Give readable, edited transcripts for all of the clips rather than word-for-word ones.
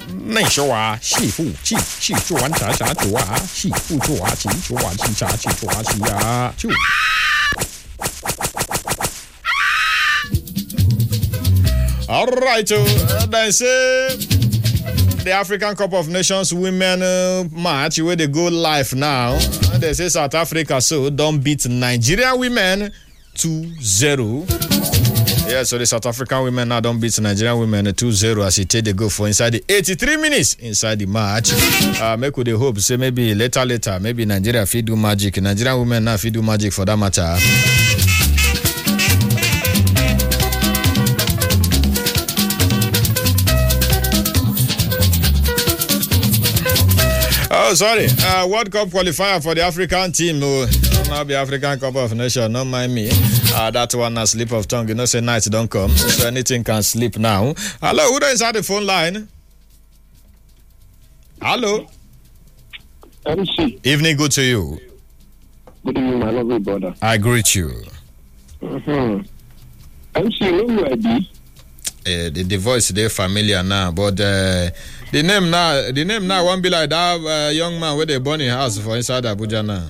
内说啊，媳妇气做完啥做啊，媳妇做啊，气做完气啥气做啊气啊，就。All right, then say the African Cup of Nations women match where they go live now. They say South Africa so don't beat Nigerian women 2-0. Yeah, so the South African women now don't beat Nigerian women 2-0 as it take they go for inside the 83 minutes inside the match. Make we hope say maybe later maybe Nigeria fit do magic. Nigerian women now fit do magic for that matter. Oh, sorry. World Cup qualifier for the African team. No, not the African Cup of Nations. Don't mind me. That one a slip of tongue. You know, say night don't come. So anything can slip now. Hello, who is at the phone line? Hello. MC. Evening, good to you. Good evening, my lovely brother. I greet you. MC, you know who I be? The voice they familiar now, but the name now won't be like that young man with a bunny house for inside Abuja now.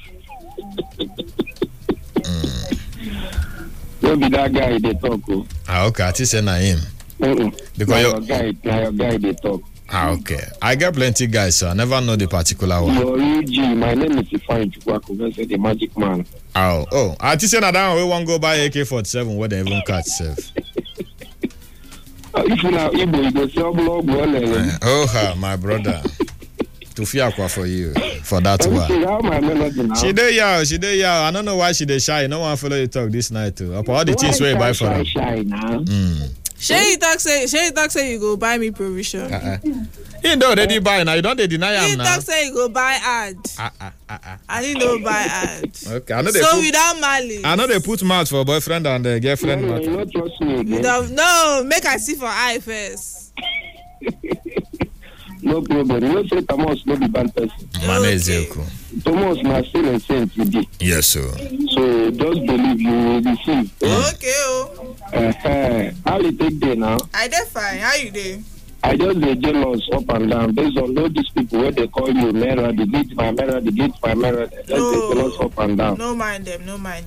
Don't be that guy they talk. Okay, I say na him. Because your guy they talk. Okay. I get plenty guys, so I never know the particular one. Your EG, my name is Ifeanyi Chukwuaku, the magic man. Oh, I say na that we want go buy AK-47 where they even catch self. If you know Igbo, you go sell blog. My brother. Tufiakwa for you for that one. She dey yeah. I don't know why she dey shy. No one follow you talk this night too. Up all the things where you buy for her. Shy now. Shay talk say you go buy me provision. He don't already buy now. You don't deny him now. He talk say you go buy ad. I didn't know buy ad. Okay, I know so without malice. I know they put mouth for boyfriend and girlfriend. No, you don't trust me again. No, make I see for eye first. No problem. You know say Thomas no be bad person. Manezeko. Thomas na still a saint today. Yes, sir. So just believe you will receive. Okay. How you take day now? I dey fine. How you dey? I just dey jealous up and down based on all these people where they call you Mera, the gate my Mera. Just dey jealous up and down. No mind them.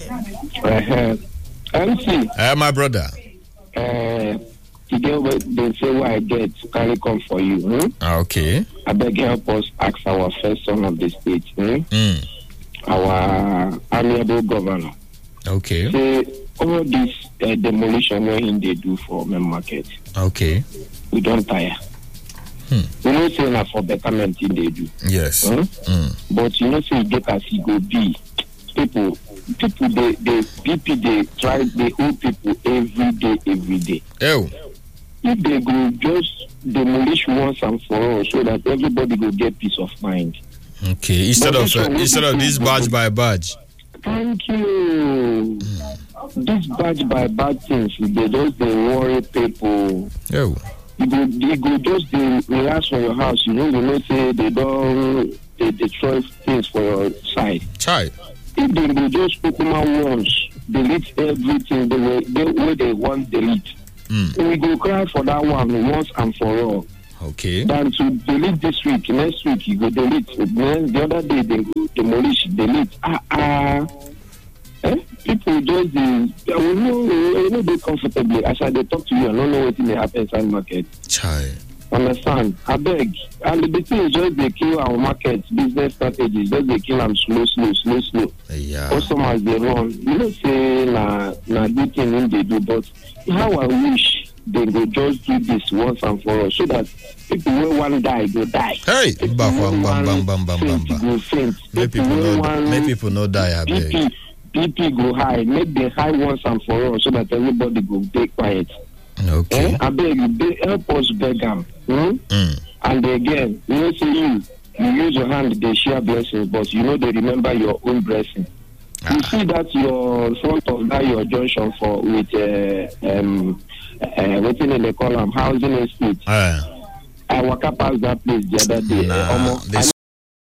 MC. My brother. Today they say what I get to carry come for you. Okay. I beg help us ask our first son of the state. Our amiable governor. Okay. Say all this demolition where they do for main market. Okay. We don't tire. We know say na for betterment they do. Yes. But you know say get as it go be. People they try they hold people every day. Oh. If they go just demolish once and for all so that everybody will get peace of mind. Okay, instead of this badge by badge. Thank you. This badge by badge things, they just they worry people. Oh. They go just they relax for your house. You know say they don't they destroy things for your side. Child. If they go just open out once, delete everything the way they want delete. We go cry for that one once and for all. Okay. Then to delete this week, next week you go delete. Then the other day they go demolish, delete. People just we know they comfortably. As I they talk to you, I don't know what may happen inside market. Child. Understand? I beg. And the thing is just they kill our market business strategies. Just they kill them slow. Yeah. Customers they run. You know say na good thing they do, but how I wish they go just do this once and for all, so that people will one die go die. Hey, bam. Go faint. Make people no die. I beg. BP go high. Make the high once and for all, so that everybody go stay quiet. Okay. I beg you, help us beg them. And again, you know, say you use your hand, they share blessings, but you know they remember your own blessing. You see that your front of that your junction for with what they call them housing estate. I walk past that place the other day. I